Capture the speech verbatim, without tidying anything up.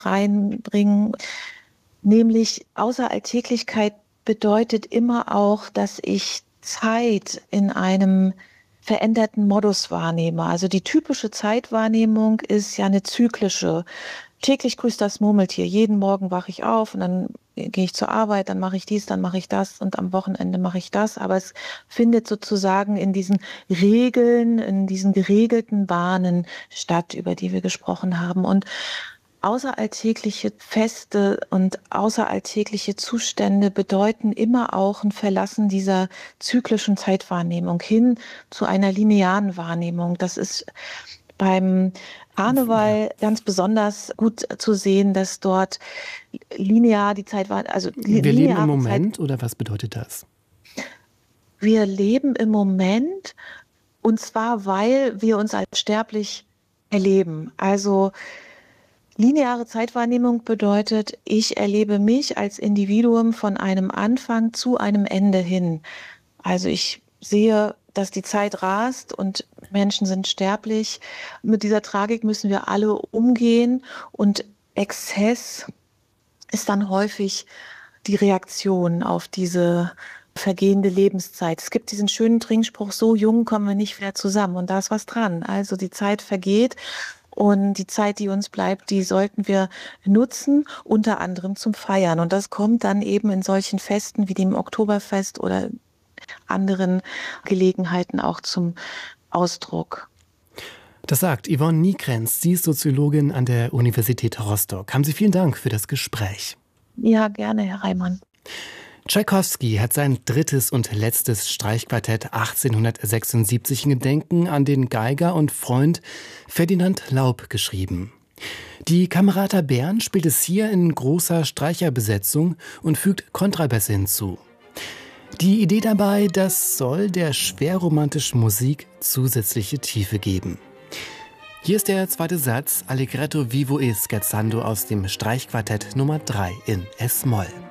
reinbringen. Nämlich Außeralltäglichkeit bedeutet immer auch, dass ich Zeit in einem veränderten Modus wahrnehme. Also die typische Zeitwahrnehmung ist ja eine zyklische. Täglich grüßt das Murmeltier. Jeden Morgen wache ich auf und dann gehe ich zur Arbeit, dann mache ich dies, dann mache ich das und am Wochenende mache ich das. Aber es findet sozusagen in diesen Regeln, in diesen geregelten Bahnen statt, über die wir gesprochen haben. Und außeralltägliche Feste und außeralltägliche Zustände bedeuten immer auch ein Verlassen dieser zyklischen Zeitwahrnehmung hin zu einer linearen Wahrnehmung. Das ist beim Karneval ganz besonders gut zu sehen, dass dort linear die Zeit war, also Wir leben im Moment, Zeit, oder was bedeutet das? Wir leben im Moment, und zwar, weil wir uns als sterblich erleben. Also lineare Zeitwahrnehmung bedeutet, ich erlebe mich als Individuum von einem Anfang zu einem Ende hin. Also ich sehe, dass die Zeit rast und Menschen sind sterblich. Mit dieser Tragik müssen wir alle umgehen, und Exzess ist dann häufig die Reaktion auf diese vergehende Lebenszeit. Es gibt diesen schönen Trinkspruch: so jung kommen wir nicht wieder zusammen. Und da ist was dran. Also die Zeit vergeht. Und die Zeit, die uns bleibt, die sollten wir nutzen, unter anderem zum Feiern. Und das kommt dann eben in solchen Festen wie dem Oktoberfest oder anderen Gelegenheiten auch zum Ausdruck. Das sagt Yvonne Niekrenz. Sie ist Soziologin an der Universität Rostock. Haben Sie vielen Dank für das Gespräch. Ja, gerne, Herr Reimann. Tschaikowski hat sein drittes und letztes Streichquartett achtzehnhundertsechsundsiebzig in Gedenken an den Geiger und Freund Ferdinand Laub geschrieben. Die Camerata Bern spielt es hier in großer Streicherbesetzung und fügt Kontrabässe hinzu. Die Idee dabei, das soll der schwerromantischen Musik zusätzliche Tiefe geben. Hier ist der zweite Satz, Allegretto vivo e scherzando aus dem Streichquartett Nummer drei in Es-Moll.